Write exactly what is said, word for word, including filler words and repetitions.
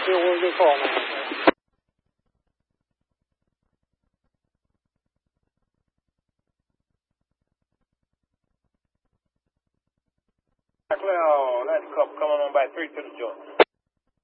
Yeah, we'll get call now. Clear, let the couple come on by three to the joint.